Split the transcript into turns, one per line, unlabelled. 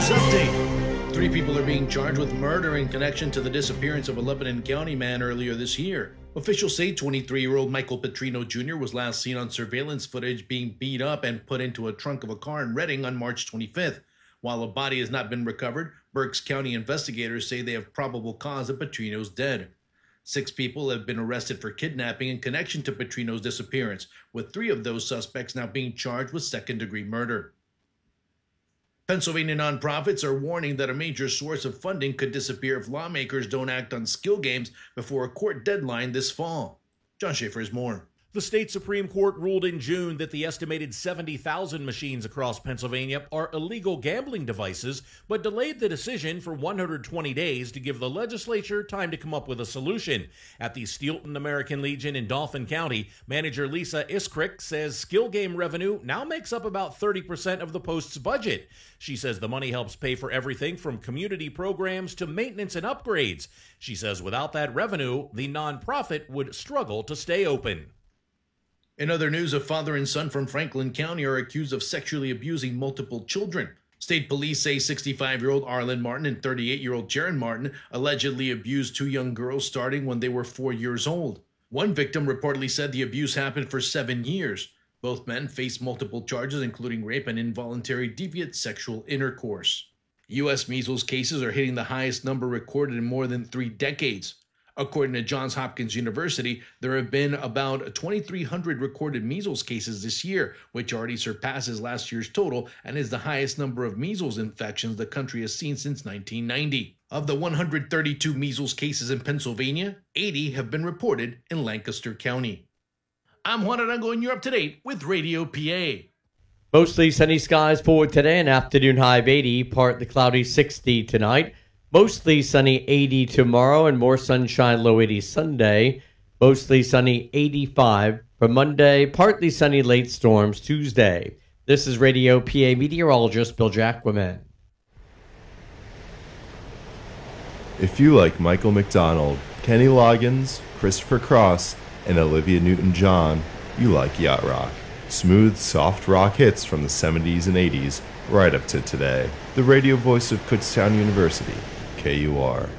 update. 3 people are being charged with murder in connection to the disappearance of a Lebanon County man earlier this year. Officials say 23-year-old Michael Petrino Jr. was last seen on surveillance footage being beat up and put into a trunk of a car in Redding on March 25th. While a body has not been recovered, Berks County investigators say they have probable cause that Petrino's dead. 6 people have been arrested for kidnapping in connection to Petrino's disappearance, with 3 of those suspects now being charged with second-degree murder. Pennsylvania nonprofits are warning that a major source of funding could disappear if lawmakers don't act on skill games before a court deadline this fall. John Schaefer has more.
The state Supreme Court ruled in June that the estimated 70,000 machines across Pennsylvania are illegal gambling devices, but delayed the decision for 120 days to give the legislature time to come up with a solution. At the Steelton American Legion in Dauphin County, manager Lisa Iskrick says skill game revenue now makes up about 30% of the post's budget. She says the money helps pay for everything from community programs to maintenance and upgrades. She says without that revenue, the nonprofit would struggle to stay open.
In other news, a father and son from Franklin County are accused of sexually abusing multiple children. State police say 65-year-old Arlen Martin and 38-year-old Jaron Martin allegedly abused 2 young girls starting when they were 4 years old. One victim reportedly said the abuse happened for 7 years. Both men face multiple charges, including rape and involuntary deviant sexual intercourse. U.S. measles cases are hitting the highest number recorded in more than 3 decades. According to Johns Hopkins University, there have been about 2,300 recorded measles cases this year, which already surpasses last year's total and is the highest number of measles infections the country has seen since 1990. Of the 132 measles cases in Pennsylvania, 80 have been reported in Lancaster County. I'm Juan Arango, and you're up to date with Radio PA.
Mostly sunny skies for today, an afternoon high of 80, partly cloudy 60 tonight. Mostly sunny 80 tomorrow and more sunshine, low 80 Sunday. Mostly sunny 85 for Monday, partly sunny late storms Tuesday. This is Radio PA meteorologist Bill Jacquemin.
If you like Michael McDonald, Kenny Loggins, Christopher Cross, and Olivia Newton-John, you like yacht rock. Smooth, soft rock hits from the 70s and 80s, right up to today. The radio voice of Kutztown University, KUR.